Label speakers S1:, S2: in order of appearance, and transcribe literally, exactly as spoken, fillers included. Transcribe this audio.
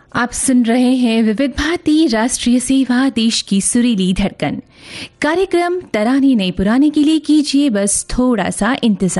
S1: आप सुन रहे हैं विविध भारती राष्ट्रीय सेवा, देश की सुरीली धड़कन। कार्यक्रम तराने नई पुराने के लिए कीजिए बस थोड़ा सा इंतजार।